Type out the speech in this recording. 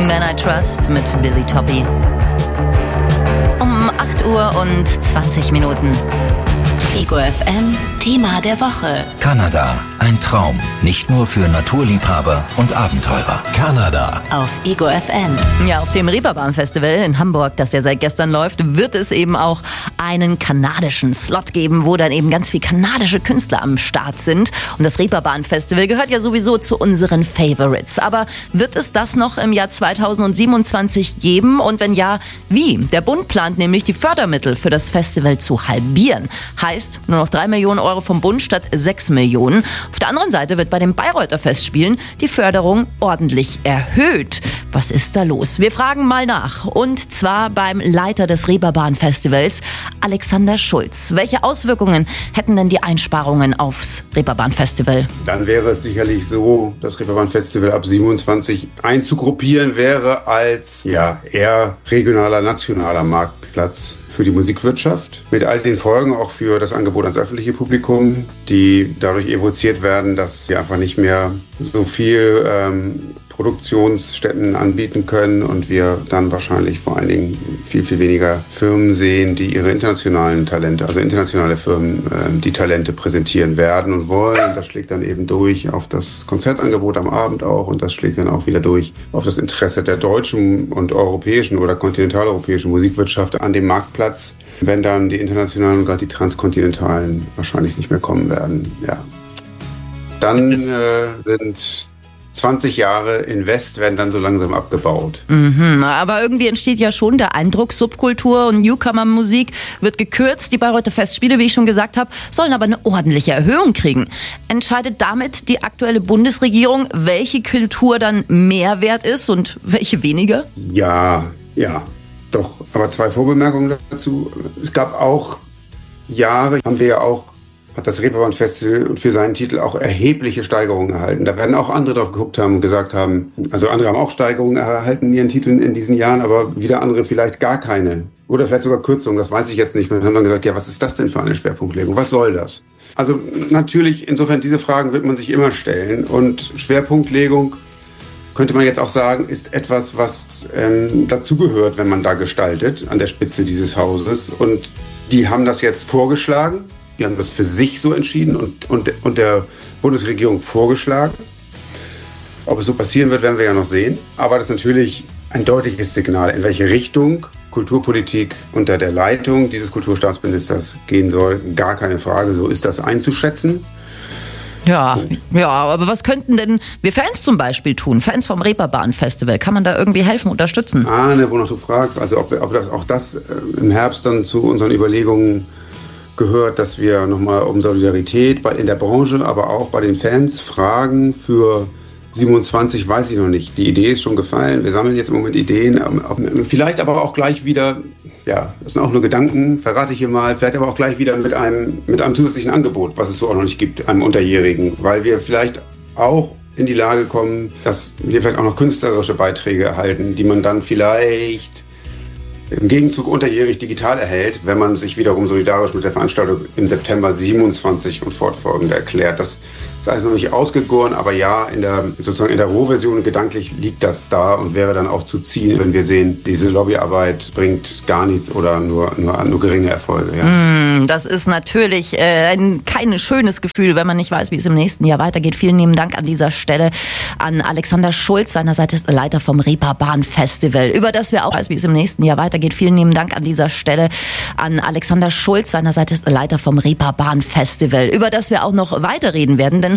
Man I Trust mit Billy Toppi. Um 8:20 Ego FM, Thema der Woche. Kanada, ein Traum. Nicht nur für Naturliebhaber und Abenteurer. Kanada. Auf Ego FM. Ja, auf dem Reeperbahn Festival in Hamburg, das ja seit gestern läuft, wird es eben auch einen kanadischen Slot geben, wo dann eben ganz viele kanadische Künstler am Start sind. Und das Reeperbahn Festival gehört ja sowieso zu unseren Favorites. Aber wird es das noch im Jahr 2027 geben? Und wenn ja, wie? Der Bund plant nämlich, die Fördermittel für das Festival zu halbieren. Heißt, nur noch 3 Millionen Euro vom Bund statt 6 Millionen. Auf der anderen Seite wird bei den Bayreuther Festspielen die Förderung ordentlich erhöht. Was ist da los? Wir fragen mal nach. Und zwar beim Leiter des Reeperbahn Festivals, Alexander Schulz. Welche Auswirkungen hätten denn die Einsparungen aufs Reeperbahn Festival? Dann wäre es sicherlich so, dass Reeperbahn Festival ab 27 einzugruppieren wäre als eher regionaler, nationaler Marktplatz für die Musikwirtschaft, mit all den Folgen auch für das Angebot ans öffentliche Publikum, die dadurch evoziert werden, dass sie einfach nicht mehr so viel Produktionsstätten anbieten können und wir dann wahrscheinlich vor allen Dingen viel, viel weniger Firmen sehen, die ihre internationalen Talente, also internationale Firmen, die Talente präsentieren werden und wollen. Und das schlägt dann eben durch auf das Konzertangebot am Abend auch und das schlägt dann auch wieder durch auf das Interesse der deutschen und europäischen oder kontinentaleuropäischen Musikwirtschaft an dem Marktplatz, wenn dann die internationalen und gerade die transkontinentalen wahrscheinlich nicht mehr kommen werden. Ja. Dann sind 20 Jahre Invest werden dann so langsam abgebaut. Aber irgendwie entsteht ja schon der Eindruck, Subkultur und Newcomer-Musik wird gekürzt. Die Bayreuther Festspiele, wie ich schon gesagt habe, sollen aber eine ordentliche Erhöhung kriegen. Entscheidet damit die aktuelle Bundesregierung, welche Kultur dann mehr wert ist und welche weniger? Ja, doch. Aber 2 Vorbemerkungen dazu. Es gab auch Jahre, hat das Reeperbahn Festival für seinen Titel auch erhebliche Steigerungen erhalten. Da werden auch andere drauf geguckt haben und gesagt haben, also andere haben auch Steigerungen erhalten in ihren Titeln in diesen Jahren, aber wieder andere vielleicht gar keine. Oder vielleicht sogar Kürzungen, das weiß ich jetzt nicht. Und haben dann gesagt, was ist das denn für eine Schwerpunktlegung? Was soll das? Also natürlich, insofern diese Fragen wird man sich immer stellen. Und Schwerpunktlegung, könnte man jetzt auch sagen, ist etwas, was dazugehört, wenn man da gestaltet, an der Spitze dieses Hauses. Und die haben das jetzt vorgeschlagen. Die haben das für sich so entschieden und der Bundesregierung vorgeschlagen. Ob es so passieren wird, werden wir ja noch sehen. Aber das ist natürlich ein deutliches Signal, in welche Richtung Kulturpolitik unter der Leitung dieses Kulturstaatsministers gehen soll. Gar keine Frage, so ist das einzuschätzen. Ja, aber was könnten denn wir Fans zum Beispiel tun? Fans vom Reeperbahn Festival, kann man da irgendwie helfen, unterstützen? Wonach du fragst, also ob das im Herbst dann zu unseren Überlegungen gehört, dass wir nochmal um Solidarität in der Branche, aber auch bei den Fans fragen für 27, weiß ich noch nicht. Die Idee ist schon gefallen. Wir sammeln jetzt im Moment Ideen. Vielleicht aber auch gleich wieder, das sind auch nur Gedanken, verrate ich hier mal, vielleicht aber auch gleich wieder mit einem zusätzlichen Angebot, was es so auch noch nicht gibt, einem Unterjährigen, weil wir vielleicht auch in die Lage kommen, dass wir vielleicht auch noch künstlerische Beiträge erhalten, die man dann vielleicht im Gegenzug unterjährig digital erhält, wenn man sich wiederum solidarisch mit der Veranstaltung im September 27 und fortfolgende erklärt. Das ist also noch nicht ausgegoren, aber in der Rohversion gedanklich liegt das da und wäre dann auch zu ziehen, wenn wir sehen, diese Lobbyarbeit bringt gar nichts oder nur geringe Erfolge. Ja. Das ist natürlich kein schönes Gefühl, wenn man nicht weiß, wie es im nächsten Jahr weitergeht. Vielen lieben Dank an dieser Stelle an Alexander Schulz, seinerseits Leiter vom Reeperbahn Festival, über das wir auch weiß, wie es im nächsten Jahr weitergeht. Vielen lieben Dank an dieser Stelle an Alexander Schulz, seinerseits Leiter vom Reeperbahn Festival, über das wir auch noch weiterreden werden, denn